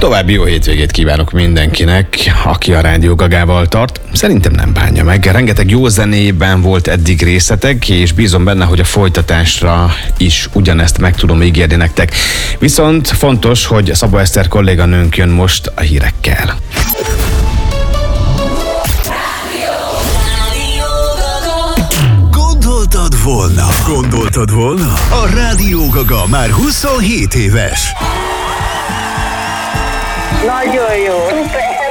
További jó hétvégét kívánok mindenkinek, aki a Rádió Gagával tart. Szerintem nem bánja meg. Rengeteg jó zenében volt eddig részletek, és bízom benne, hogy a folytatásra is ugyanezt meg tudom ígérni nektek. Viszont fontos, hogy Szabó Eszter kolléganőnk jön most a hírekkel. Gondoltad volna? A Rádió Gaga már 27 éves. Nagyon jó.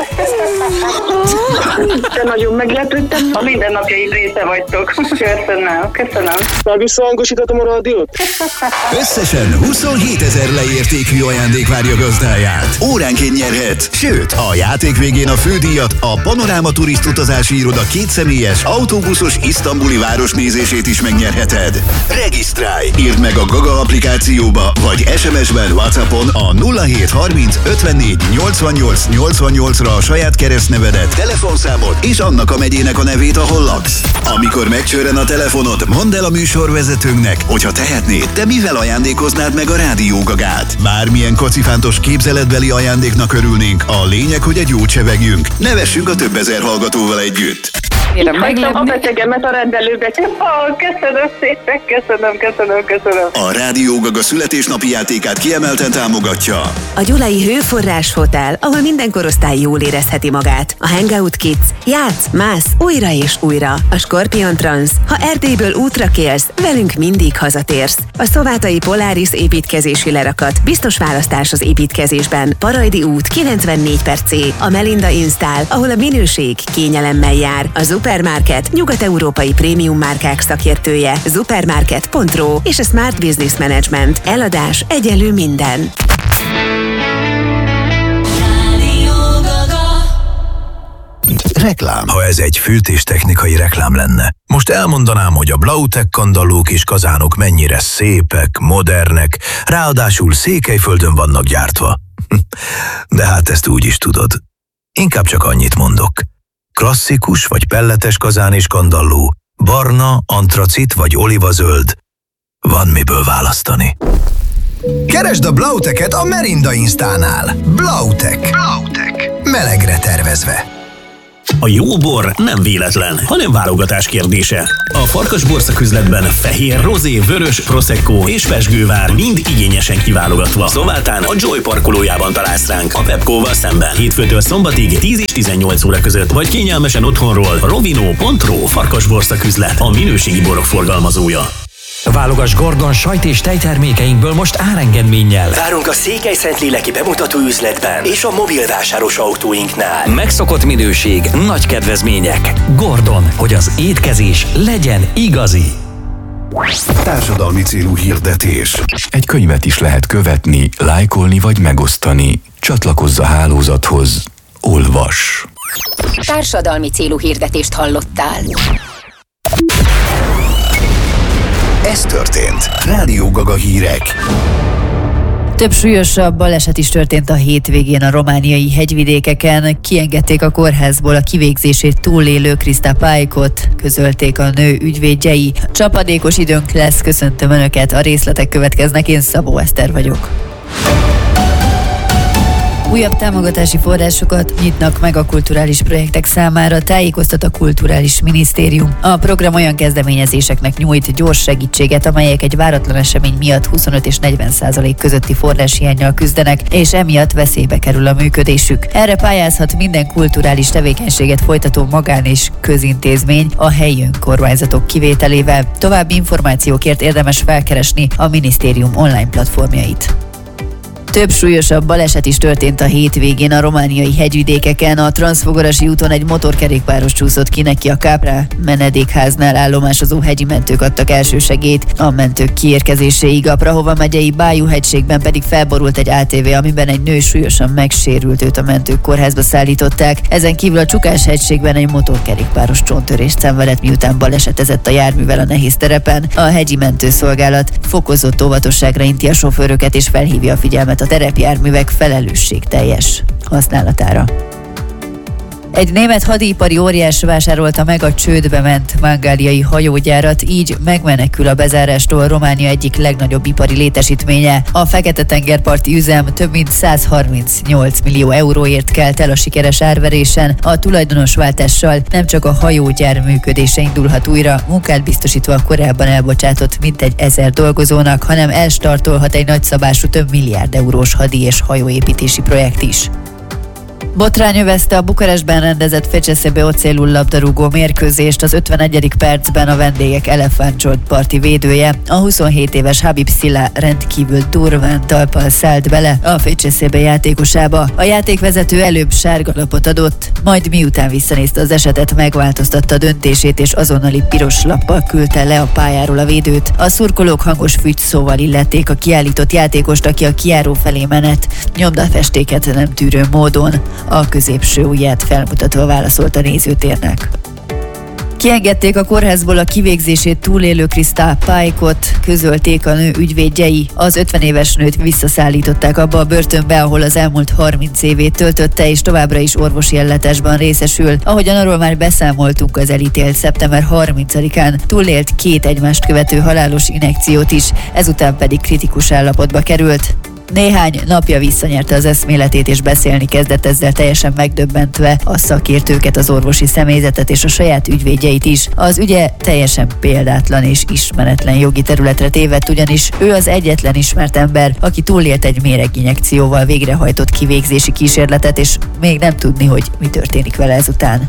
De nagyon meglepődtem. A mindennapjaid része vagytok. Köszönöm. Már visszahangosítatom a rádiót? Összesen 27 000 leértékű ajándék várja gazdáját. Óránként nyerhet, sőt, a játék végén a fődíjat, a Panoráma Turist utazási iroda 2 személyes autóbuszos isztambuli városnézését is megnyerheted. Regisztrálj! Írd meg a Gaga applikációba, vagy SMS-ben, WhatsAppon a 0730 54 88 88-ra a saját keresztnevedet, telefonszámot és annak a megyének a nevét, ahol laksz. Amikor megcsörren a telefonod, mondd el a műsorvezetőnknek, hogyha tehetnéd, te mivel ajándékoznád meg a Rádió Gagát. Bármilyen kocifántos képzeletbeli ajándéknak örülnénk, a lényeg, hogy egy jót sebegjünk. Nevessünk a több ezer hallgatóval együtt. Hagytam a betegemet a rendelőbe. Köszönöm szépen, köszönöm. A Rádió Gaga születésnapi játékát kiemelten támogatja a Gyulai Hőforrás Hotel, ahol minden korosztály jól érezheti magát. A Hangout Kids. Játsz, mász, újra és újra. A Scorpion Trans. Ha Erdélyből útra kélsz, velünk mindig hazatérsz. A Szovátai Polaris építkezési lerakat. Biztos választás az építkezésben. Parajdi út 94/C. A Melinda Install, ahol a minőség kényelemmel jár. A Supermarket, nyugat-európai prémium márkák szakértője, supermarket.ro és a Smart Business Management. Eladás egyenlő minden. Reklám. Ha ez egy fűtéstechnikai reklám lenne, most elmondanám, hogy a Blautek kandallók és kazánok mennyire szépek, modernek, ráadásul Székelyföldön vannak gyártva. De hát ezt úgy is tudod. Inkább csak annyit mondok. Klasszikus vagy pelletes kazán és kandalló, barna, antracit vagy olivazöld. Van miből választani. Keresd a Blauteket a Merinda Instánál. Blautek. Melegre tervezve. A jó bor nem véletlen, hanem válogatás kérdése. A Farkasbor szaküzletben fehér, rozé, vörös, prosecco és pezsgővár mind igényesen kiválogatva. Szóváltán a Joy parkolójában találsz ránk, a Pepco-val szemben. Hétfőtől szombatig 10 és 18 óra között, vagy kényelmesen otthonról. Rovino.ro Farkasbor szaküzlet, a minőségi borok forgalmazója. Válogass Gordon sajt és tejtermékeinkből most árengedménnyel. Várunk a Székelyszentléki bemutató üzletben és a mobilvásáros autóinknál. Megszokott minőség, nagy kedvezmények. Gordon, hogy az étkezés legyen igazi. Társadalmi célú hirdetés. Egy könyvet is lehet követni, lájkolni vagy megosztani. Csatlakozz a hálózathoz. Olvas. Társadalmi célú hirdetést hallottál. Ez történt. Rádió Gaga hírek. Több súlyosabb baleset is történt a hétvégén a romániai hegyvidékeken. Kiengedték a kórházból a kivégzését túlélő Krista Pájkot, közölték a nő ügyvédjei. Csapadékos időnk lesz, köszöntöm Önöket, a részletek következnek, én Szabó Eszter vagyok. Újabb támogatási forrásokat nyitnak meg a kulturális projektek számára, tájékoztat a Kulturális Minisztérium. A program olyan kezdeményezéseknek nyújt gyors segítséget, amelyek egy váratlan esemény miatt 25 és 40% közötti forráshiánnyal küzdenek, és emiatt veszélybe kerül a működésük. Erre pályázhat minden kulturális tevékenységet folytató magán- és közintézmény a helyi önkormányzatok kivételével. További információkért érdemes felkeresni a minisztérium online platformjait. Több súlyosabb baleset is történt a hétvégén a romániai hegyvidékeken. A Transzfogorasi úton egy motorkerékpáros csúszott ki neki a Káprá menedékháznál állomásozó hegyi mentők adtak elsősegélyt. A mentők kiérkezéséig a Prahova megyei Bájú-hegységben pedig felborult egy ATV, amiben egy nő súlyosan megsérült, őt a mentők kórházba szállították. Ezen kívül a Csukás-hegységben egy motorkerékpáros csonttörést szenvedett, miután balesetezett a járművel a nehéz terepen. A hegyi mentőszolgálat fokozott óvatosságra inti a sofőröket és felhívja a figyelmet a terepjárművek felelősségteljes használatára. Egy német hadipari óriás vásárolta meg a csődbe ment mangáliai hajógyárat, így megmenekül a bezárástól Románia egyik legnagyobb ipari létesítménye. A Fekete-tengerparti üzem több mint 138 millió euróért kelt el a sikeres árverésen. A tulajdonosváltással nem csak a hajógyár működése indulhat újra, munkát biztosítva a korábban elbocsátott mintegy 1000 dolgozónak, hanem elstartolhat egy nagyszabású több milliárd eurós hadi- és hajóépítési projekt is. Botrány övezte a Bukarestben rendezett FCSB Ocelul labdarúgó mérkőzést. Az 51. percben a vendégek elefántcsontparti védője, a 27 éves Habib Silla rendkívül durván talppal szállt bele a FCSB játékosába. A játékvezető előbb sárgalapot adott, majd miután visszanézte az esetet, megváltoztatta a döntését és azonnali piros lappal küldte le a pályáról a védőt. A szurkolók hangos fügyszóval illették a kiállított játékost, aki a kijáró felé menet nyomdafestéket nem tűrő módon a középső ujját felmutatva válaszolt a nézőtérnek. Kiengedték a kórházból a kivégzését túlélő Krista Pike-ot, közölték a nő ügyvédjei. Az 50 éves nőt visszaszállították abba a börtönbe, ahol az elmúlt 30 évét töltötte, és továbbra is orvosi ellátásban részesül. Ahogyan arról már beszámoltunk, az elítélt szeptember 30-án túlélt 2 egymást követő halálos injekciót is, ezután pedig kritikus állapotba került. Néhány napja visszanyerte az eszméletét és beszélni kezdett, ezzel teljesen megdöbbentve a szakértőket, az orvosi személyzetet és a saját ügyvédjeit is. Az ügye teljesen példátlan és ismeretlen jogi területre tévedt, ugyanis ő az egyetlen ismert ember, aki túlélt egy méreginjekcióval végrehajtott kivégzési kísérletet, és még nem tudni, hogy mi történik vele ezután.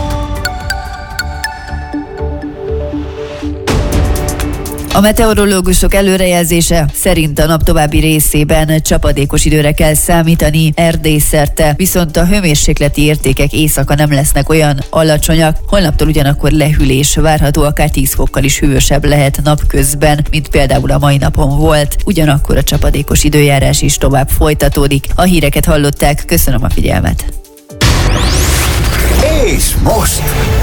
A meteorológusok előrejelzése szerint a nap további részében csapadékos időre kell számítani Erdély szerte, viszont a hőmérsékleti értékek éjszaka nem lesznek olyan alacsonyak. Holnaptól ugyanakkor lehűlés várható, akár 10 fokkal is hűvösebb lehet napközben, mint például a mai napon volt. Ugyanakkor a csapadékos időjárás is tovább folytatódik. A híreket hallották, köszönöm a figyelmet. És most...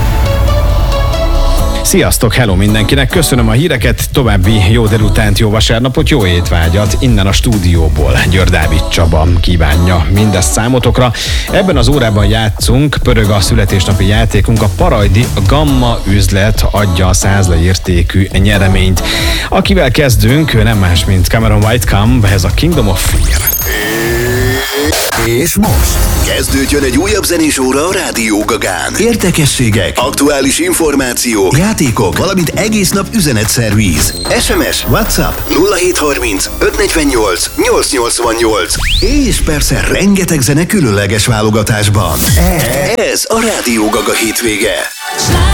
Sziasztok, hello mindenkinek, köszönöm a híreket, további jó délutánt, jó vasárnapot, jó étvágyat, innen a stúdióból György Dávid Csaba kívánja mindezt számotokra. Ebben az órában játszunk, pörög a születésnapi játékunk, a Parajdi Gamma üzlet adja a 100 értékű nyereményt. Akivel kezdünk, ő nem más, mint Cameron Whitecomb, ez a Kingdom of Fear. És most kezdődjön egy újabb zenés óra a Rádió Gagán. Érdekességek, aktuális információk, játékok, valamint egész nap üzenetszervíz. SMS, WhatsApp 0730 548 888. És persze rengeteg zene különleges válogatásban. Ez a Rádió Gaga hétvége.